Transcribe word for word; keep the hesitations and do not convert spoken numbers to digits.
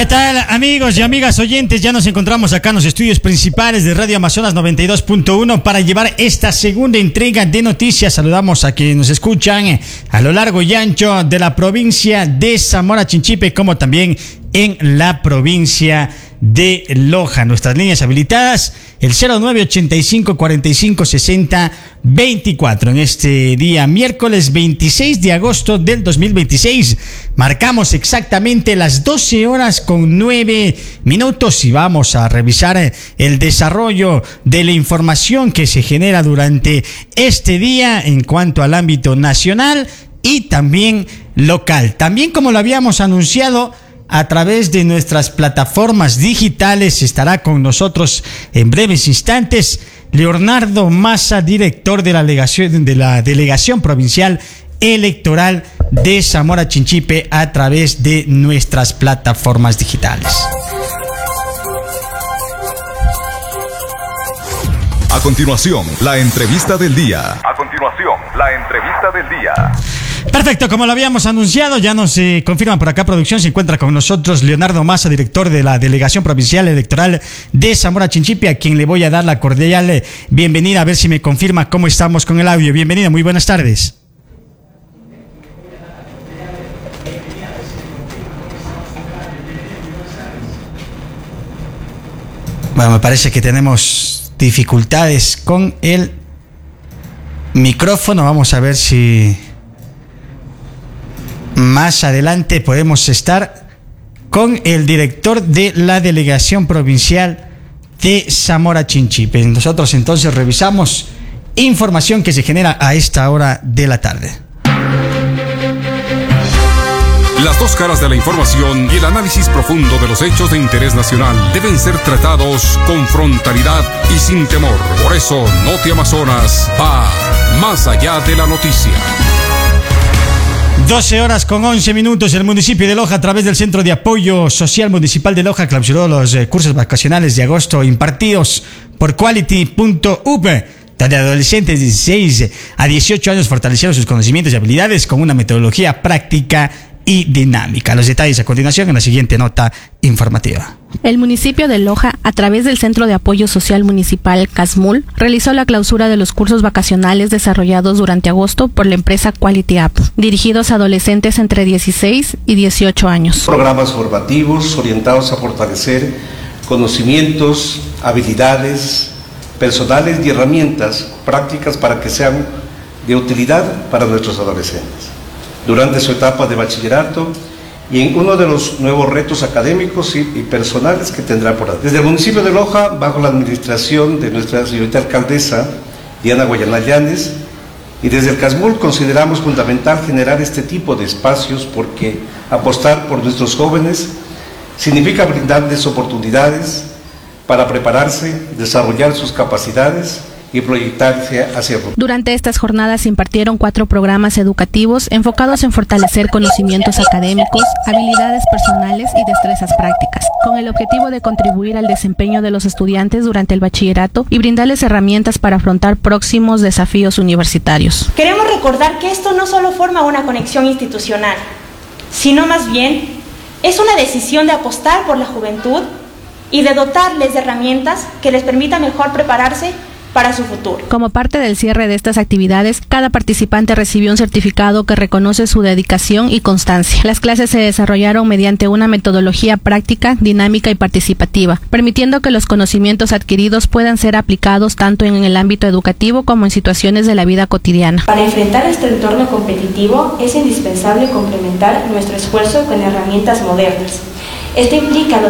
¿Qué tal, amigos y amigas oyentes? Ya nos encontramos acá en los estudios principales de Radio Amazonas noventa y dos punto uno para llevar esta segunda entrega de noticias. Saludamos a quienes nos escuchan a lo largo y ancho de la provincia de Zamora Chinchipe, como también en la provincia de Loja. Nuestras líneas habilitadas, el cero nueve ochenta y cinco cuarenta y cinco sesenta veinticuatro. En este día miércoles veintiséis de agosto del dos mil veintiséis marcamos exactamente las doce horas con nueve minutos y vamos a revisar el desarrollo de la información que se genera durante este día en cuanto al ámbito nacional y también local. También, como lo habíamos anunciado, a través de nuestras plataformas digitales estará con nosotros en breves instantes Leonardo Massa, director de la delegación, de la Delegación Provincial Electoral de Zamora Chinchipe, a través de nuestras plataformas digitales. A continuación, la entrevista del día. A continuación, la entrevista del día. Perfecto, como lo habíamos anunciado, ya nos eh, confirman por acá producción, se encuentra con nosotros Leonardo Massa, director de la Delegación Provincial Electoral de Zamora Chinchipe, a quien le voy a dar la cordial eh, bienvenida, a ver si me confirma cómo estamos con el audio. Bienvenida, muy buenas tardes. Bueno, me parece que tenemos dificultades con el micrófono. Vamos a ver si más adelante podemos estar con el director de la Delegación Provincial de Zamora Chinchipe. Nosotros entonces revisamos información que se genera a esta hora de la tarde. Las dos caras de la información y el análisis profundo de los hechos de interés nacional deben ser tratados con frontalidad y sin temor. Por eso, Noti Amazonas va más allá de la noticia. doce horas con once minutos. El municipio de Loja, a través del Centro de Apoyo Social Municipal de Loja, clausuró los eh, cursos vacacionales de agosto impartidos por Quality punto U P, donde adolescentes de dieciséis a dieciocho años fortalecieron sus conocimientos y habilidades con una metodología práctica y dinámica. Los detalles a continuación en la siguiente nota informativa. El municipio de Loja, a través del Centro de Apoyo Social Municipal CASMUL, realizó la clausura de los cursos vacacionales desarrollados durante agosto por la empresa Quality App, dirigidos a adolescentes entre dieciséis y dieciocho años. Programas formativos orientados a fortalecer conocimientos, habilidades personales y herramientas prácticas para que sean de utilidad para nuestros adolescentes durante su etapa de bachillerato y en uno de los nuevos retos académicos y, y personales que tendrá por ahí. Desde el municipio de Loja, bajo la administración de nuestra señorita alcaldesa Diana Guayanal Llanes, y desde el CASMUL consideramos fundamental generar este tipo de espacios porque apostar por nuestros jóvenes significa brindarles oportunidades para prepararse, desarrollar sus capacidades y proyectarse hacia el futuro. Durante estas jornadas se impartieron cuatro programas educativos enfocados en fortalecer conocimientos académicos, habilidades personales y destrezas prácticas, con el objetivo de contribuir al desempeño de los estudiantes durante el bachillerato y brindarles herramientas para afrontar próximos desafíos universitarios. Queremos recordar que esto no solo forma una conexión institucional, sino más bien es una decisión de apostar por la juventud y de dotarles de herramientas que les permita mejor prepararse para su futuro. Como parte del cierre de estas actividades, cada participante recibió un certificado que reconoce su dedicación y constancia. Las clases se desarrollaron mediante una metodología práctica, dinámica y participativa, permitiendo que los conocimientos adquiridos puedan ser aplicados tanto en el ámbito educativo como en situaciones de la vida cotidiana. Para enfrentar este entorno competitivo es indispensable complementar nuestro esfuerzo con herramientas modernas. Esto implica